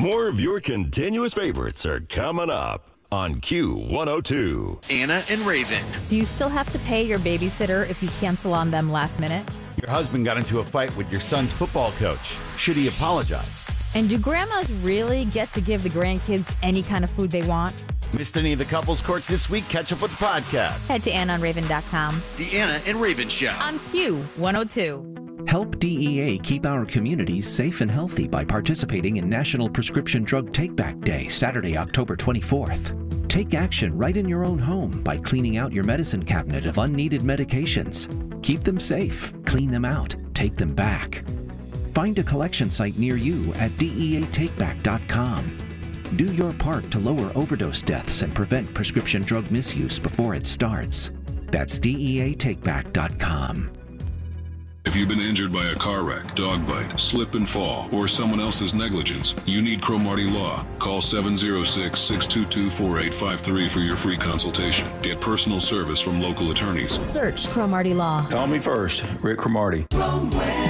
More of your continuous favorites are coming up on Q102. Anna and Raven. Do you still have to pay your babysitter if you cancel on them last minute? Your husband got into a fight with your son's football coach. Should he apologize? And do grandmas really get to give the grandkids any kind of food they want? Missed any of the couples courts this week? Catch up with the podcast. Head to AnnaandRaven.com. The Anna and Raven Show. On Q102. Help DEA keep our communities safe and healthy by participating in National Prescription Drug Take-Back Day, Saturday, October 24th. Take action right in your own home by cleaning out your medicine cabinet of unneeded medications. Keep them safe, clean them out, take them back. Find a collection site near you at DEATakeback.com. Do your part to lower overdose deaths and prevent prescription drug misuse before it starts. That's DEATakeback.com. If you've been injured by a car wreck, dog bite, slip and fall, or someone else's negligence, you need Cromartie Law. Call 706-622-4853 for your free consultation. Get personal service from local attorneys. Search Cromartie Law. Call me first, Rick Cromartie.